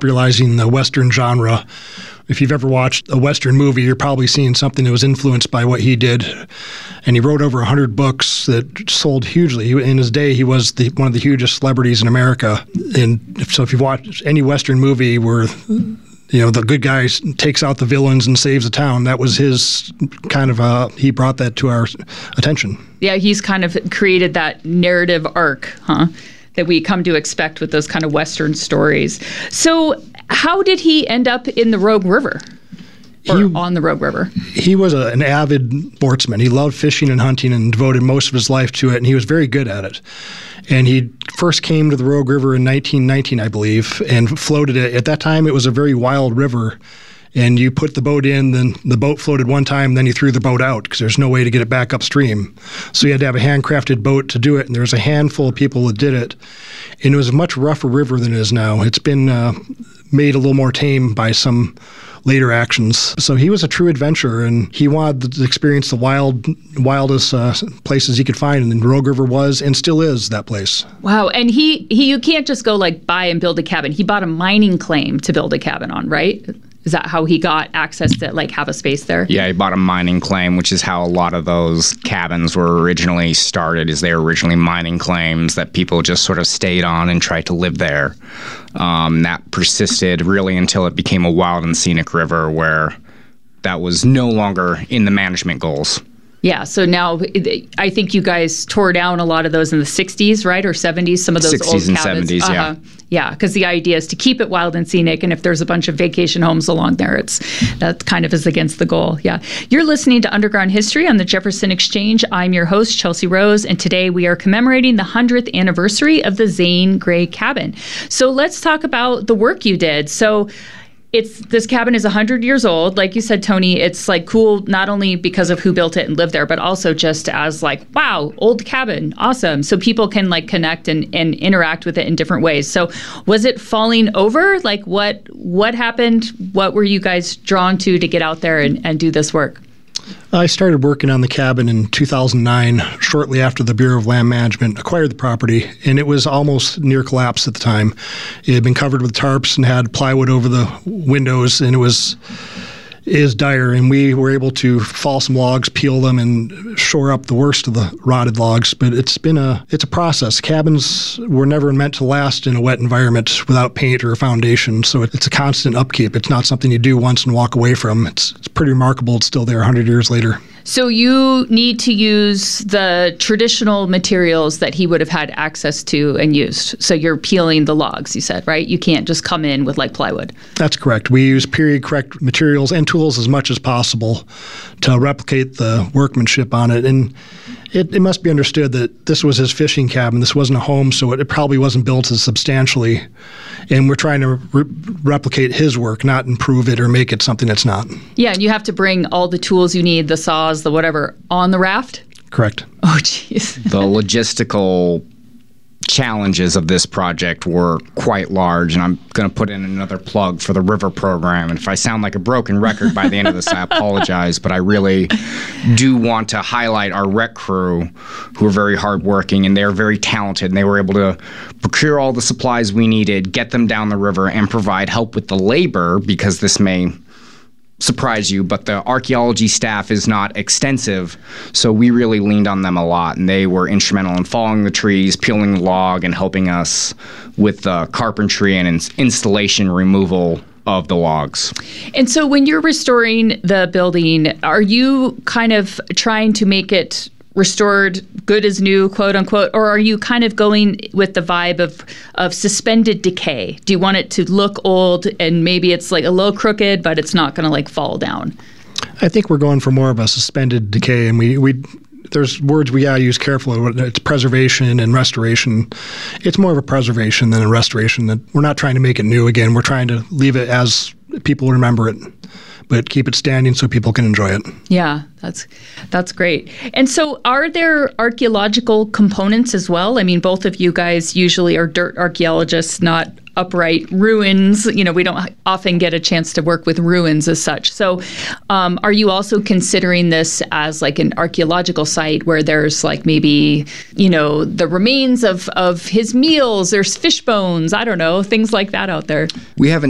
popularizing the Western genre. If you've ever watched a Western movie, you're probably seeing something that was influenced by what he did. And he wrote over 100 books that sold hugely. In his day, he was one of the hugest celebrities in America. And so if you've watched any Western movie where the good guy takes out the villains and saves the town, that was his kind of, he brought that to our attention. Yeah, he's kind of created that narrative arc, that we come to expect with those kind of Western stories. So how did he end up in the Rogue River? On the Rogue River? He was an avid sportsman. He loved fishing and hunting and devoted most of his life to it, and he was very good at it. And he first came to the Rogue River in 1919, I believe, and floated it. At that time, it was a very wild river. And you put the boat in, then the boat floated one time, then you threw the boat out because there's no way to get it back upstream. So you had to have a handcrafted boat to do it, and there was a handful of people that did it. And it was a much rougher river than it is now. It's been made a little more tame by some later actions. So he was a true adventurer, and he wanted to experience the wildest places he could find, and the Rogue River was and still is that place. Wow. And he you can't just go buy and build a cabin. He bought a mining claim to build a cabin on, right? Is that how he got access to have a space there? Yeah, he bought a mining claim, which is how a lot of those cabins were originally started, is they were originally mining claims that people just sort of stayed on and tried to live there. That persisted really until it became a wild and scenic river where that was no longer in the management goals. Yeah, so now I think you guys tore down a lot of those in the 60s, right, or 70s, some of those 60s old and cabins. 70s, yeah. Yeah, because the idea is to keep it wild and scenic, and if there's a bunch of vacation homes along there, that kind of is against the goal. Yeah. You're listening to Underground History on the Jefferson Exchange. I'm your host, Chelsea Rose, and today we are commemorating the 100th anniversary of the Zane Grey Cabin. So let's talk about the work you did. So this cabin is 100 years old. Like you said, Tony, it's cool not only because of who built it and lived there, but also just as wow, old cabin, awesome. So people can connect and interact with it in different ways. So was it falling over? What happened? What were you guys drawn to get out there and do this work? I started working on the cabin in 2009, shortly after the Bureau of Land Management acquired the property, and it was almost near collapse at the time. It had been covered with tarps and had plywood over the windows, and it is dire, and we were able to fall some logs, peel them, and shore up the worst of the rotted logs. But it's a process. Cabins were never meant to last in a wet environment without paint or a foundation, so it's a constant upkeep. It's not something you do once and walk away from. It's pretty remarkable it's still there 100 years later. So you need to use the traditional materials that he would have had access to and used. So you're peeling the logs, you said, right? You can't just come in with plywood. That's correct. We use period-correct materials and tools as much as possible to replicate the workmanship on it. And it must be understood that this was his fishing cabin. This wasn't a home, so it probably wasn't built as substantially. And we're trying to replicate his work, not improve it or make it something it's not. Yeah, and you have to bring all the tools you need, the saws, the whatever, on the raft? Correct. Oh, jeez. The logistical challenges of this project were quite large, and I'm going to put in another plug for the river program. And if I sound like a broken record by the end of this, I apologize, but I really do want to highlight our rec crew, who are very hardworking, and they're very talented, and they were able to procure all the supplies we needed, get them down the river, and provide help with the labor, because this may surprise you, but the archaeology staff is not extensive, so we really leaned on them a lot, and they were instrumental in falling the trees, peeling the log, and helping us with the carpentry and installation removal of the logs. And so when you're restoring the building, are you kind of trying to make it restored good as new, quote unquote, or are you kind of going with the vibe of suspended decay? Do you want it to look old and maybe it's a little crooked, but it's not going to fall down? I think we're going for more of a suspended decay, and we there's words we gotta use carefully. It's preservation and restoration. It's more of a preservation than a restoration. That we're not trying to make it new again. We're trying to leave it as people remember it, but keep it standing so people can enjoy it. Yeah, that's great. And so are there archaeological components as well? I mean, both of you guys usually are dirt archaeologists, not upright ruins. We don't often get a chance to work with ruins as such. So are you also considering this as an archaeological site where there's maybe, the remains of his meals, there's fish bones, I don't know, things like that out there? We have an